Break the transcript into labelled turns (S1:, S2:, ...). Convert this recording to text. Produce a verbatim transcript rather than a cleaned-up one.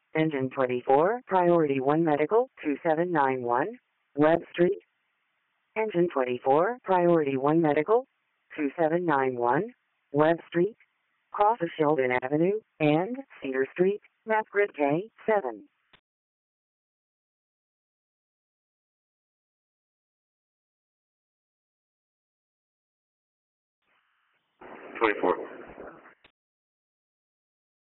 S1: Engine twenty-four, Priority one Medical, two seven nine one, Webb Street. Engine twenty-four, Priority one Medical, two seven nine one, Webb Street, cross of Sheldon Avenue, and Cedar Street, map grid K seven.
S2: twenty-four.